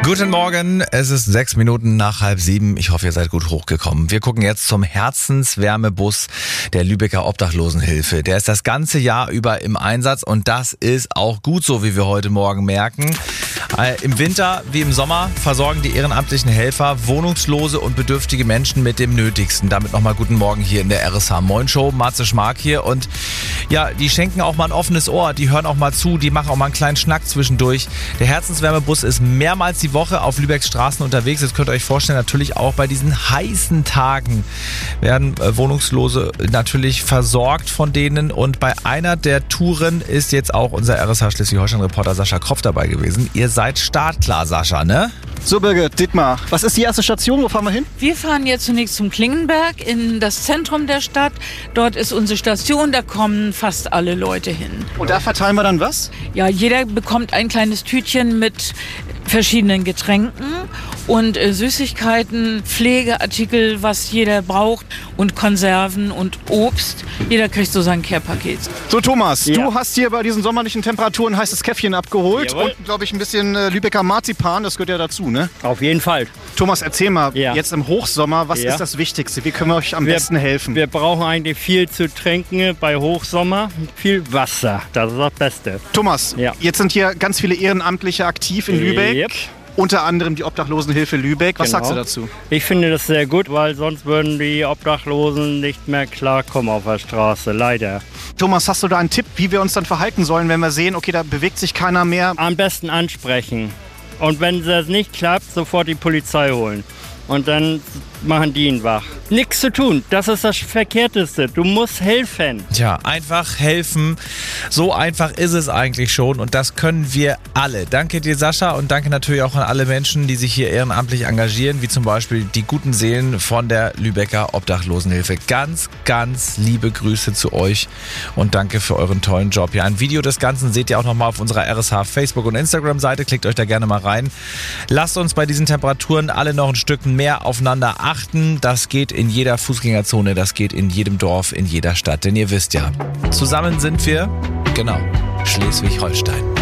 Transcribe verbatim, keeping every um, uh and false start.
Guten Morgen, es ist sechs Minuten nach halb sieben. Ich hoffe, ihr seid gut hochgekommen. Wir gucken jetzt zum Herzenswärmebus der Lübecker Obdachlosenhilfe. Der ist das ganze Jahr über im Einsatz und das ist auch gut so, wie wir heute Morgen merken. Äh, Im Winter wie im Sommer versorgen die ehrenamtlichen Helfer wohnungslose und bedürftige Menschen mit dem Nötigsten. Damit nochmal guten Morgen hier in der R S H Moin Show. Matze Schmark hier und ja, die schenken auch mal ein offenes Ohr, die hören auch mal zu, die machen auch mal einen kleinen Schnack zwischendurch. Der Herzenswärmebus ist mehrmals die Woche auf Lübecks Straßen unterwegs. Jetzt könnt ihr euch vorstellen, natürlich auch bei diesen heißen Tagen werden äh, Wohnungslose natürlich versorgt von denen. Und bei einer der Touren ist jetzt auch unser R S H Schleswig-Holstein-Reporter Sascha Kropf dabei gewesen. Ihr seid startklar, Sascha, ne? So, Birgit, Dietmar, was ist die erste Station? Wo fahren wir hin? Wir fahren jetzt zunächst zum Klingenberg in das Zentrum der Stadt. Dort ist unsere Station, da kommen fast alle Leute hin. Und da verteilen wir dann was? Ja, jeder bekommt ein kleines Tütchen mit verschiedenen Getränken und äh, Süßigkeiten, Pflegeartikel, was jeder braucht und Konserven und Obst. Jeder kriegt so sein Care-Paket. So, Thomas, Ja. du hast hier bei diesen sommerlichen Temperaturen ein heißes Käffchen abgeholt. Jawohl. Und, glaube ich, ein bisschen äh, Lübecker Marzipan, das gehört ja dazu, ne? Auf jeden Fall. Thomas, erzähl mal, Ja. jetzt im Hochsommer, was Ja. ist das Wichtigste? Wie können wir euch am Wir- besten helfen? Wir brauchen eigentlich viel zu trinken bei Hochsommer. Viel Wasser. Das ist das Beste. Thomas, Ja. jetzt sind hier ganz viele Ehrenamtliche aktiv in Lübeck. Yep. Unter anderem die Obdachlosenhilfe Lübeck. Was Genau. sagst du dazu? Ich finde das sehr gut, weil sonst würden die Obdachlosen nicht mehr klarkommen auf der Straße. Leider. Thomas, hast du da einen Tipp, wie wir uns dann verhalten sollen, wenn wir sehen, okay, da bewegt sich keiner mehr? Am besten ansprechen. Und wenn das nicht klappt, sofort die Polizei holen. Und dann machen die ihn wach. Nichts zu tun, das ist das Verkehrteste. Du musst helfen. Tja, einfach helfen. So einfach ist es eigentlich schon und das können wir alle. Danke dir, Sascha, und danke natürlich auch an alle Menschen, die sich hier ehrenamtlich engagieren, wie zum Beispiel die guten Seelen von der Lübecker Obdachlosenhilfe. Ganz, ganz liebe Grüße zu euch und danke für euren tollen Job. Ja, ein Video des Ganzen seht ihr auch nochmal auf unserer R S H Facebook- und Instagram-Seite. Klickt euch da gerne mal rein. Lasst uns bei diesen Temperaturen alle noch ein Stück mehr aufeinander achten. Das geht in jeder Fußgängerzone, das geht in jedem Dorf, in jeder Stadt. Denn ihr wisst ja, zusammen sind wir, genau, Schleswig-Holstein.